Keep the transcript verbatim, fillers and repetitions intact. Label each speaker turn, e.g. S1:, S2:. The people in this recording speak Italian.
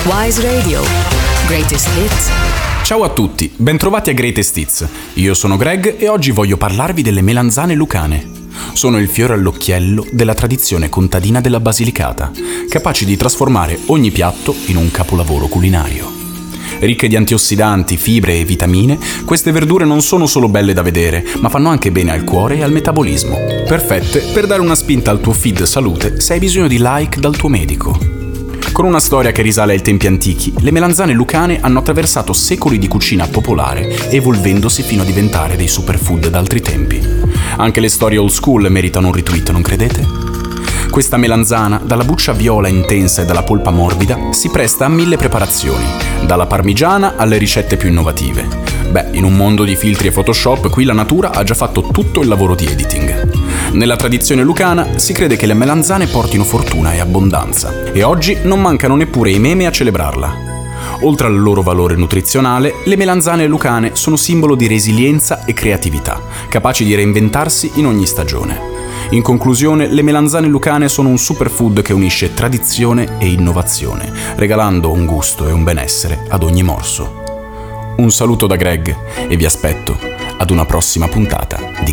S1: Wise Radio. Greatest Hits.
S2: Ciao a tutti, bentrovati a Greatest Hits. Io sono Greg e oggi voglio parlarvi delle melanzane lucane. Sono il fiore all'occhiello della tradizione contadina della Basilicata, capaci di trasformare ogni piatto in un capolavoro culinario. Ricche di antiossidanti, fibre e vitamine, queste verdure non sono solo belle da vedere, ma fanno anche bene al cuore e al metabolismo. Perfette per dare una spinta al tuo feed salute se hai bisogno di like dal tuo medico. Con una storia che risale ai tempi antichi, le melanzane lucane hanno attraversato secoli di cucina popolare, evolvendosi fino a diventare dei superfood d'altri tempi. Anche le storie old school meritano un retweet, non credete? Questa melanzana, dalla buccia viola intensa e dalla polpa morbida, si presta a mille preparazioni, dalla parmigiana alle ricette più innovative. Beh, in un mondo di filtri e Photoshop, qui la natura ha già fatto tutto il lavoro di editing. Nella tradizione lucana si crede che le melanzane portino fortuna e abbondanza, e oggi non mancano neppure i meme a celebrarla. Oltre al loro valore nutrizionale, le melanzane lucane sono simbolo di resilienza e creatività, capaci di reinventarsi in ogni stagione. In conclusione, le melanzane lucane sono un superfood che unisce tradizione e innovazione, regalando un gusto e un benessere ad ogni morso. Un saluto da Greg e vi aspetto ad una prossima puntata di